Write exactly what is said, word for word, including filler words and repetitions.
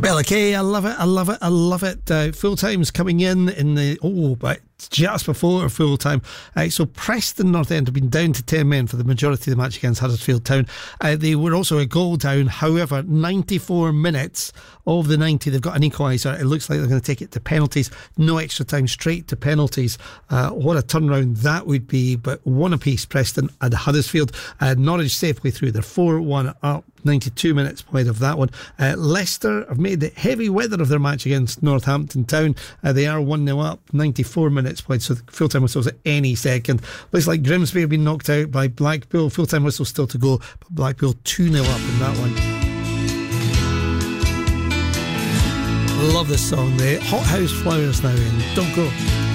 Well, okay, I love it, I love it, I love it. Uh, full time's coming in in the, oh, but just before full time. Uh, so Preston North End have been down to ten men for the majority of the match against Huddersfield Town. Uh, they were also a goal down, however, ninety-four minutes of the ninety, they've got an equaliser. It looks like they're going to take it to penalties. No extra time, straight to penalties. Uh, what a turnaround that would be, but one apiece, Preston and Huddersfield. Uh, Norwich safely through, they're four one up. ninety-two minutes played of that one. Uh, Leicester have made the heavy weather of their match against Northampton Town. Uh, they are one nil up, ninety-four minutes played, so the full-time whistle's at any second. Looks like Grimsby have been knocked out by Blackpool. Full-time whistle still to go, but Blackpool two nil up in that one. Love this song, the Hot House Flowers now, and don't go.